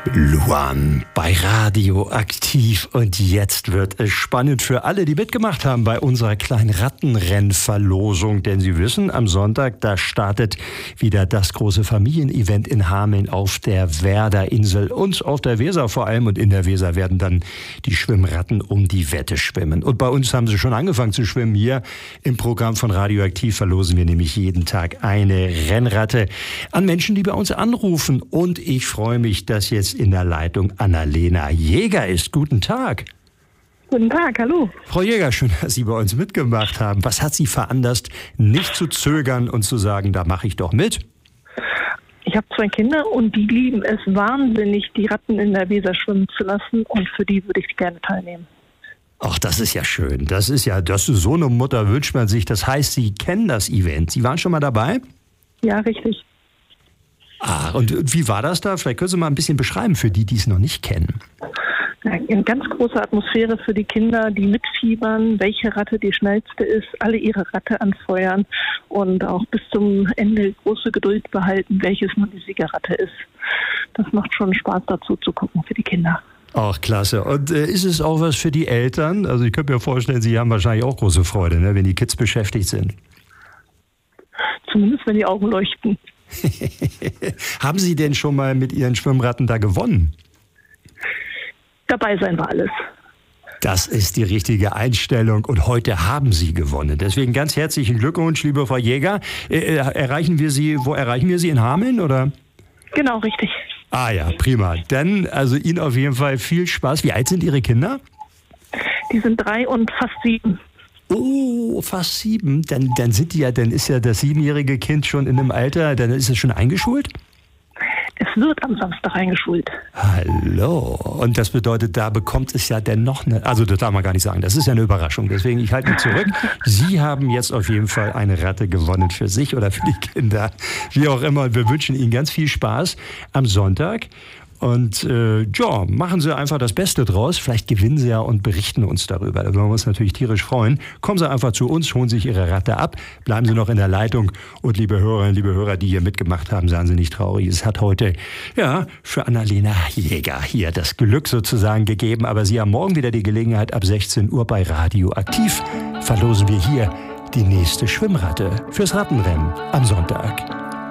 Luan bei Radioaktiv. Und jetzt wird es spannend für alle, die mitgemacht haben bei unserer kleinen Rattenrennverlosung. Denn Sie wissen, am Sonntag, da startet wieder das große Familienevent in Hameln auf der Werderinsel und auf der Weser vor allem. Und in der Weser werden dann die Schwimmratten um die Wette schwimmen. Und bei uns haben sie schon angefangen zu schwimmen. Hier im Programm von Radioaktiv verlosen wir nämlich jeden Tag eine Rennratte an Menschen, die bei uns anrufen. Und ich freue mich, dass jetzt in der Leitung Annalena Jäger ist. Guten Tag. Guten Tag, hallo. Frau Jäger, schön, dass Sie bei uns mitgemacht haben. Was hat Sie veranlasst, nicht zu zögern und zu sagen, da mache ich doch mit? Ich habe 2 Kinder und die lieben es wahnsinnig, die Ratten in der Weser schwimmen zu lassen, und für die würde ich gerne teilnehmen. Ach, das ist ja schön. Das ist so eine Mutter wünscht man sich. Das heißt, Sie kennen das Event. Sie waren schon mal dabei? Ja, richtig. Ah, und wie war das da? Vielleicht können Sie mal ein bisschen beschreiben für die, die es noch nicht kennen. Eine ganz große Atmosphäre für die Kinder, die mitfiebern, welche Ratte die schnellste ist, alle ihre Ratte anfeuern und auch bis zum Ende große Geduld behalten, welches nun die Siegerratte ist. Das macht schon Spaß, dazu zu gucken für die Kinder. Ach, klasse. Und ist es auch was für die Eltern? Also ich könnte mir vorstellen, Sie haben wahrscheinlich auch große Freude, ne, wenn die Kids beschäftigt sind. Zumindest wenn die Augen leuchten. Haben Sie denn schon mal mit Ihren Schwimmratten da gewonnen? Dabei sein war alles. Das ist die richtige Einstellung und heute haben Sie gewonnen. Deswegen ganz herzlichen Glückwunsch, liebe Frau Jäger. Wo erreichen wir Sie in Hameln, oder? Genau, richtig. Ah ja, prima. Dann also Ihnen auf jeden Fall viel Spaß. Wie alt sind Ihre Kinder? Die sind 3 und fast 7. Oh, fast 7. Dann ist ja das 7-jährige Kind schon in einem Alter, dann ist es schon eingeschult? Es wird am Samstag eingeschult. Hallo. Und das bedeutet, da bekommt es ja dann noch eine, also das darf man gar nicht sagen, das ist ja eine Überraschung. Deswegen, ich halte mich zurück. Sie haben jetzt auf jeden Fall eine Ratte gewonnen für sich oder für die Kinder. Wie auch immer, wir wünschen Ihnen ganz viel Spaß am Sonntag. Und machen Sie einfach das Beste draus. Vielleicht gewinnen Sie ja und berichten uns darüber. Da würden wir uns natürlich tierisch freuen. Kommen Sie einfach zu uns, holen sich Ihre Ratte ab, bleiben Sie noch in der Leitung. Und liebe Hörerinnen, liebe Hörer, die hier mitgemacht haben, seien Sie nicht traurig. Es hat heute für Annalena Jäger hier das Glück sozusagen gegeben. Aber Sie haben morgen wieder die Gelegenheit, ab 16 Uhr bei Radioaktiv verlosen wir hier die nächste Schwimmratte fürs Rattenrennen am Sonntag.